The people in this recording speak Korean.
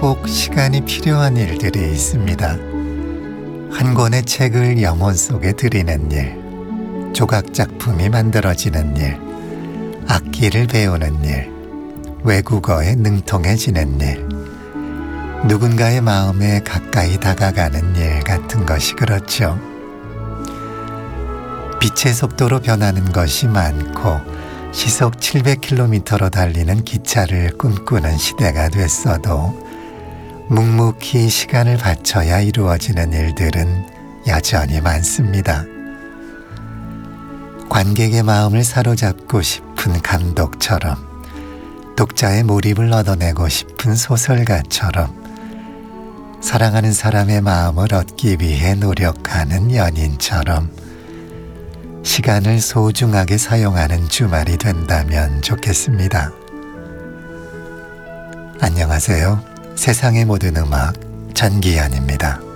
꼭 시간이 필요한 일들이 있습니다. 한 권의 책을 영혼 속에 들이는 일, 조각작품이 만들어지는 일, 악기를 배우는 일, 외국어에 능통해지는 일, 누군가의 마음에 가까이 다가가는 일 같은 것이 그렇죠. 빛의 속도로 변하는 것이 많고 시속 700km로 달리는 기차를 꿈꾸는 시대가 됐어도 묵묵히 시간을 바쳐야 이루어지는 일들은 여전히 많습니다. 관객의 마음을 사로잡고 싶은 감독처럼, 독자의 몰입을 얻어내고 싶은 소설가처럼, 사랑하는 사람의 마음을 얻기 위해 노력하는 연인처럼 시간을 소중하게 사용하는 주말이 된다면 좋겠습니다. 안녕하세요. 세상의 모든 음악 전기현입니다.